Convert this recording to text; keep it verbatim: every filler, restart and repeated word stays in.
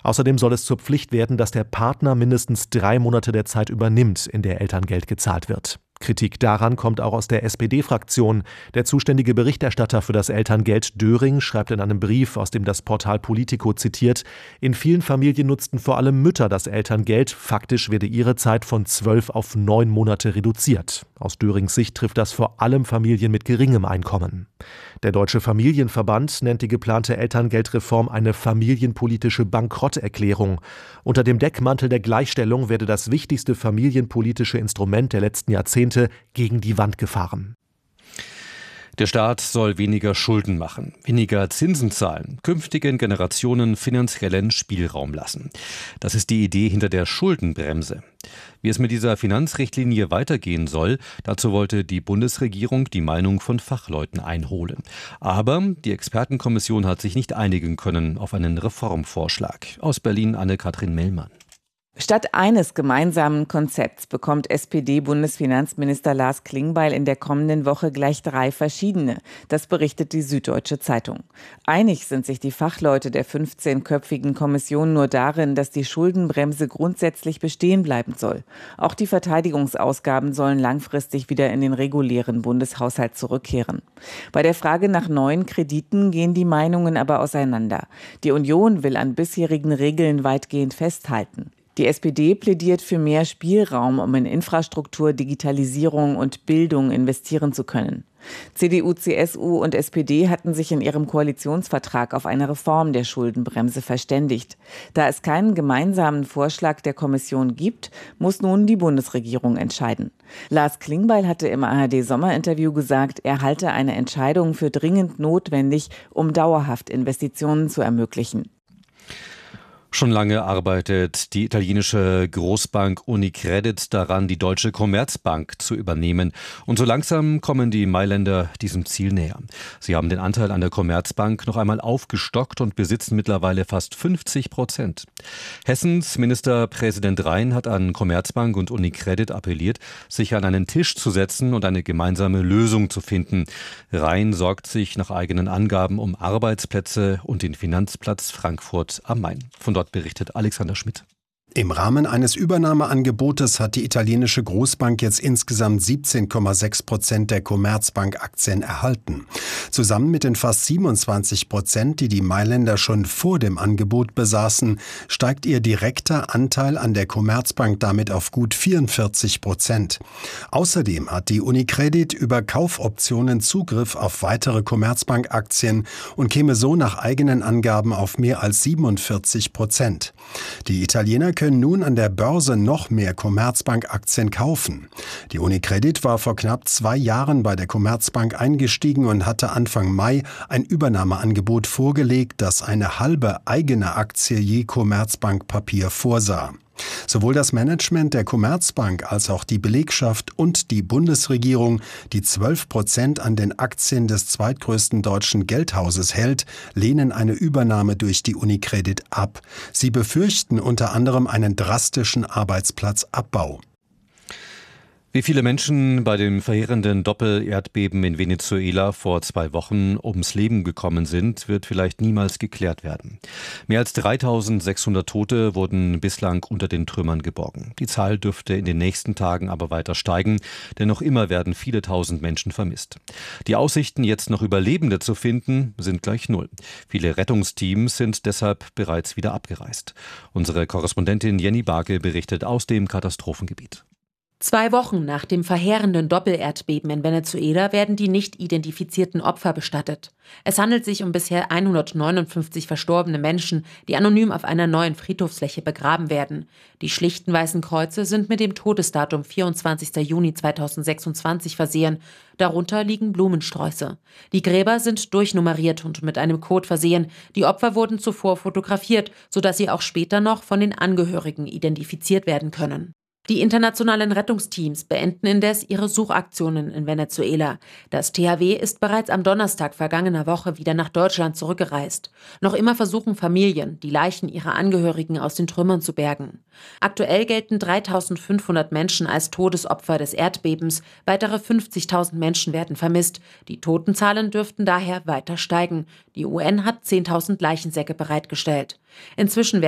Außerdem soll es zur Pflicht werden, dass der Partner mindestens drei Monate der Zeit übernimmt, in der Elterngeld gezahlt wird. Kritik daran kommt auch aus der S P D-Fraktion. Der zuständige Berichterstatter für das Elterngeld, Döring, schreibt in einem Brief, aus dem das Portal Politico zitiert, in vielen Familien nutzten vor allem Mütter das Elterngeld. Faktisch werde ihre Zeit von zwölf auf neun Monate reduziert. Aus Dörings Sicht trifft das vor allem Familien mit geringem Einkommen. Der Deutsche Familienverband nennt die geplante Elterngeldreform eine familienpolitische Bankrotterklärung. Unter dem Deckmantel der Gleichstellung werde das wichtigste familienpolitische Instrument der letzten Jahrzehnte gegen die Wand gefahren. Der Staat soll weniger Schulden machen, weniger Zinsen zahlen, künftigen Generationen finanziellen Spielraum lassen. Das ist die Idee hinter der Schuldenbremse. Wie es mit dieser Finanzrichtlinie weitergehen soll, dazu wollte die Bundesregierung die Meinung von Fachleuten einholen. Aber die Expertenkommission hat sich nicht einigen können auf einen Reformvorschlag. Aus Berlin Anne-Kathrin Mellmann. Statt eines gemeinsamen Konzepts bekommt S P D-Bundesfinanzminister Lars Klingbeil in der kommenden Woche gleich drei verschiedene. Das berichtet die Süddeutsche Zeitung. Einig sind sich die Fachleute der fünfzehnköpfigen Kommission nur darin, dass die Schuldenbremse grundsätzlich bestehen bleiben soll. Auch die Verteidigungsausgaben sollen langfristig wieder in den regulären Bundeshaushalt zurückkehren. Bei der Frage nach neuen Krediten gehen die Meinungen aber auseinander. Die Union will an bisherigen Regeln weitgehend festhalten. Die S P D plädiert für mehr Spielraum, um in Infrastruktur, Digitalisierung und Bildung investieren zu können. C D U, C S U und S P D hatten sich in ihrem Koalitionsvertrag auf eine Reform der Schuldenbremse verständigt. Da es keinen gemeinsamen Vorschlag der Kommission gibt, muss nun die Bundesregierung entscheiden. Lars Klingbeil hatte im A R D-Sommerinterview gesagt, er halte eine Entscheidung für dringend notwendig, um dauerhaft Investitionen zu ermöglichen. Schon lange arbeitet die italienische Großbank Unicredit daran, die deutsche Commerzbank zu übernehmen. Und so langsam kommen die Mailänder diesem Ziel näher. Sie haben den Anteil an der Commerzbank noch einmal aufgestockt und besitzen mittlerweile fast fünfzig Prozent. Hessens Ministerpräsident Rhein hat an Commerzbank und Unicredit appelliert, sich an einen Tisch zu setzen und eine gemeinsame Lösung zu finden. Rhein sorgt sich nach eigenen Angaben um Arbeitsplätze und den Finanzplatz Frankfurt am Main. Von dort berichtet Alexander Schmidt. Im Rahmen eines Übernahmeangebotes hat die italienische Großbank jetzt insgesamt siebzehn Komma sechs Prozent der Commerzbank-Aktien erhalten. Zusammen mit den fast siebenundzwanzig Prozent, die die Mailänder schon vor dem Angebot besaßen, steigt ihr direkter Anteil an der Commerzbank damit auf gut vierundvierzig Prozent. Außerdem hat die Unicredit über Kaufoptionen Zugriff auf weitere Commerzbank-Aktien und käme so nach eigenen Angaben auf mehr als siebenundvierzig Prozent. Die Italiener können nun an der Börse noch mehr Commerzbank-Aktien kaufen. Die Unicredit war vor knapp zwei Jahren bei der Commerzbank eingestiegen und hatte Anfang Mai ein Übernahmeangebot vorgelegt, das eine halbe eigene Aktie je Commerzbank-Papier vorsah. Sowohl das Management der Commerzbank als auch die Belegschaft und die Bundesregierung, die zwölf Prozent an den Aktien des zweitgrößten deutschen Geldhauses hält, lehnen eine Übernahme durch die Unicredit ab. Sie befürchten unter anderem einen drastischen Arbeitsplatzabbau. Wie viele Menschen bei dem verheerenden Doppel-Erdbeben in Venezuela vor zwei Wochen ums Leben gekommen sind, wird vielleicht niemals geklärt werden. Mehr als dreitausendsechshundert Tote wurden bislang unter den Trümmern geborgen. Die Zahl dürfte in den nächsten Tagen aber weiter steigen, denn noch immer werden viele tausend Menschen vermisst. Die Aussichten, jetzt noch Überlebende zu finden, sind gleich null. Viele Rettungsteams sind deshalb bereits wieder abgereist. Unsere Korrespondentin Jenny Barke berichtet aus dem Katastrophengebiet. Zwei Wochen nach dem verheerenden Doppel-Erdbeben in Venezuela werden die nicht identifizierten Opfer bestattet. Es handelt sich um bisher hundertneunundfünfzig verstorbene Menschen, die anonym auf einer neuen Friedhofsfläche begraben werden. Die schlichten weißen Kreuze sind mit dem Todesdatum vierundzwanzigster Juni zweitausendsechsundzwanzig versehen. Darunter liegen Blumensträuße. Die Gräber sind durchnummeriert und mit einem Code versehen. Die Opfer wurden zuvor fotografiert, sodass sie auch später noch von den Angehörigen identifiziert werden können. Die internationalen Rettungsteams beenden indes ihre Suchaktionen in Venezuela. Das T H W ist bereits am Donnerstag vergangener Woche wieder nach Deutschland zurückgereist. Noch immer versuchen Familien, die Leichen ihrer Angehörigen aus den Trümmern zu bergen. Aktuell gelten dreitausendfünfhundert Menschen als Todesopfer des Erdbebens. Weitere fünfzigtausend Menschen werden vermisst. Die Totenzahlen dürften daher weiter steigen. Die U N hat zehntausend Leichensäcke bereitgestellt. Inzwischen werden